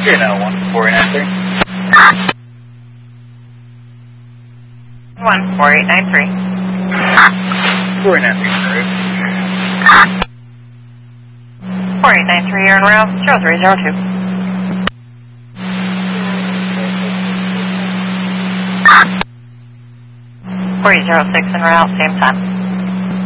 You're now 14893. 14893. 4893. 4893, you're en route 0302. 4006 en route, same time.